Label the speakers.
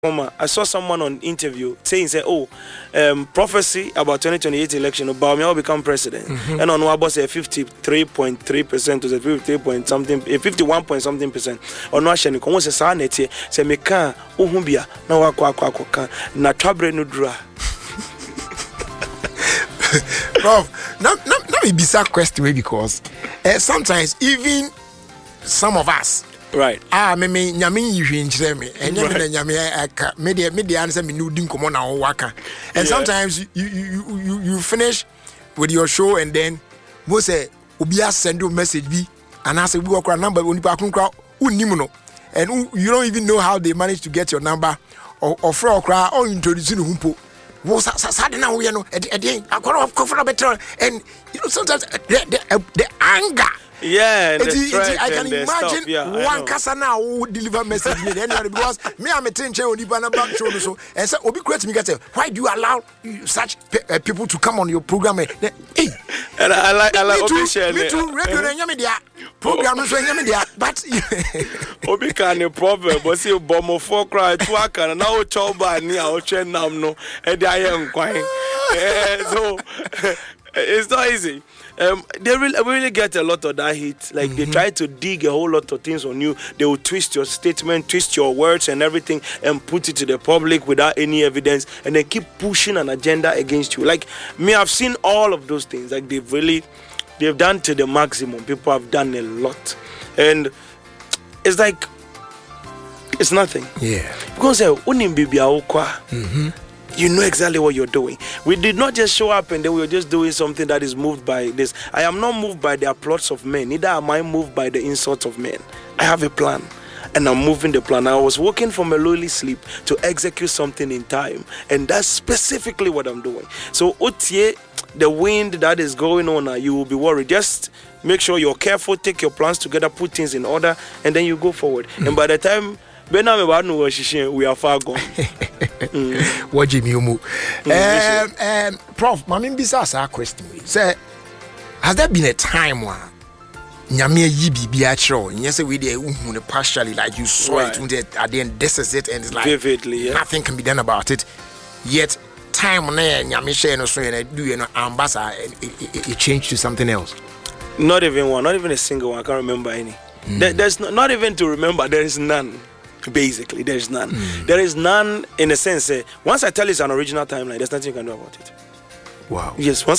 Speaker 1: I saw someone on interview saying, prophecy about 2028 election, Obama will become president. And on what say 53.3% to the 50 point something, 51 point something percent. On what shall you come say sanity? Say me can uhumbia na wakwa na tabre nudra.
Speaker 2: Prof, now it be a question because sometimes even some of us.
Speaker 1: Right.
Speaker 2: Me nyame yihwe nkyere me. Enye me nyame aka. Me de answer me nudi nkomo na wo waka. And sometimes you finish with your show and then mo say obi send you message bi and I say we work number onipa kronkra unnim no. And you don't even know how they manage to get your number or fra okra or introduce you humpo. Wo sa de na wo ye no e akora kofra better and sometimes the anger.
Speaker 1: Yeah, and
Speaker 2: I can imagine
Speaker 1: stuff,
Speaker 2: one casa now who deliver message because me I'm a teacher on the show so and so obi create me get why do you allow such people to come on your program and
Speaker 1: I like
Speaker 2: obi share me too radio nyame dia program so nyame dia but
Speaker 1: obi can problem but see bomo for cry to aka na o choba ni a o twen nam no e dey aye nkwan so it's not easy. They really get a lot of that hit. Like they try to dig a whole lot of things on you. They will twist your statement, twist your words and everything, and put it to the public without any evidence, and then keep pushing an agenda against you. Like me, I've seen all of those things. Like they've done to the maximum. People have done a lot, and it's like it's nothing.
Speaker 2: Yeah.
Speaker 1: Because you know exactly what you're doing. We did not just show up and then we were just doing something that is moved by this. I am not moved by the applause of men. Neither am I moved by the insults of men. I have a plan and I'm moving the plan. I was waking from a lowly sleep to execute something in time. And that's specifically what I'm doing. So, Otie, the wind that is going on, you will be worried. Just make sure you're careful, take your plans together, put things in order, and then you go forward. And by the time we are far gone.
Speaker 2: What Jimmy Umu? Prof, Mammy Bisa question. Say, has there been a time where Nyame yibi be actual? Yes, we did partially like you saw it at the end. This is it, and it's like
Speaker 1: vividly,
Speaker 2: nothing can be done about it. Yet time on Nyame share no so and do ambassador, it changed to something else.
Speaker 1: Not even one, not even a single one. I can't remember any. There's not even to remember. There is none. Basically, there is none. There is none in a sense. Once I tell you it's an original timeline, there's nothing you can do about it.
Speaker 2: Wow.
Speaker 1: Yes. Once